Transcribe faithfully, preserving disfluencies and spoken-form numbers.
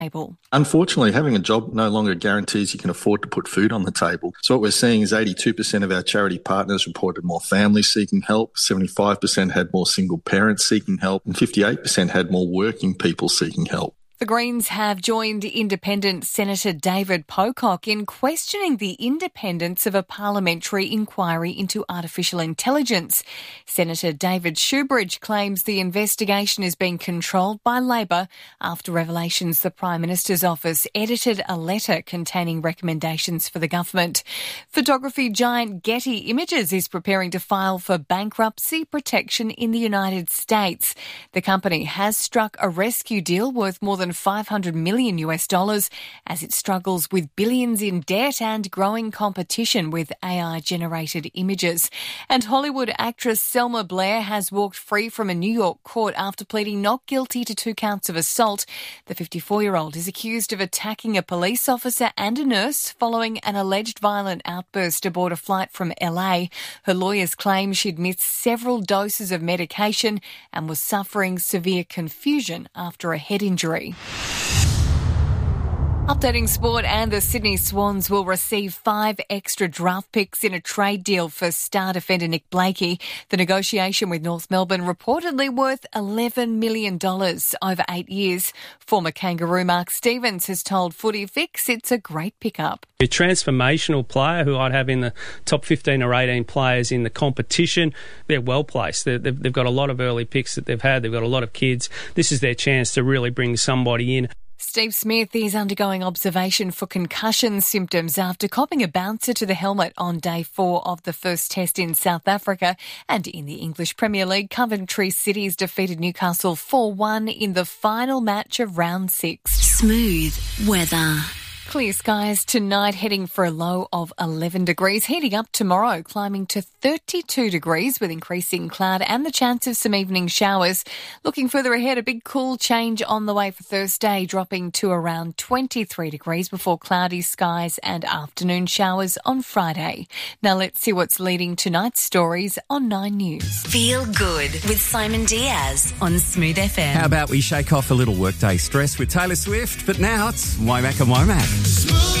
table. Unfortunately, having a job no longer guarantees you can afford to put food on the table. So what we're seeing is eighty-two percent of our charity partners reported more families seeking help, seventy-five percent had more single parents seeking help, and fifty-eight percent had more working people seeking help. The Greens have joined Independent Senator David Pocock in questioning the independence of a parliamentary inquiry into artificial intelligence. Senator David Shoebridge claims the investigation is being controlled by Labor after revelations the Prime Minister's office edited a letter containing recommendations for the government. Photography giant Getty Images is preparing to file for bankruptcy protection in the United States. The company has struck a rescue deal worth more than five hundred million US dollars as it struggles with billions in debt and growing competition with A I-generated images. And Hollywood actress Selma Blair has walked free from a New York court after pleading not guilty to two counts of assault. The fifty-four-year-old is accused of attacking a police officer and a nurse following an alleged violent outburst aboard a flight from L A. Her lawyers claim she'd missed several doses of medication and was suffering severe confusion after a head injury. Updating sport, and the Sydney Swans will receive five extra draft picks in a trade deal for star defender Nick Blakey. The negotiation with North Melbourne reportedly worth eleven million dollars over eight years. Former Kangaroo Mark Stevens has told Footy Fix it's a great pickup. A transformational player who I'd have in the top fifteen or eighteen players in the competition. They're well placed. They're, they've, they've got a lot of early picks that they've had. They've got a lot of kids. This is their chance to really bring somebody in. Steve Smith is undergoing observation for concussion symptoms after copping a bouncer to the helmet on day four of the first test in South Africa. And in the English Premier League, Coventry City's defeated Newcastle four one in the final match of round six. Smooth weather. Clear skies tonight, heading for a low of eleven degrees, heating up tomorrow, climbing to thirty-two degrees with increasing cloud and the chance of some evening showers. Looking further ahead, a big cool change on the way for Thursday, dropping to around twenty-three degrees before cloudy skies and afternoon showers on Friday. Now let's see what's leading tonight's stories on Nine News. Feel good with Simon Diaz on Smooth F M. How about we shake off a little workday stress with Taylor Swift? But now it's Womack and Womack.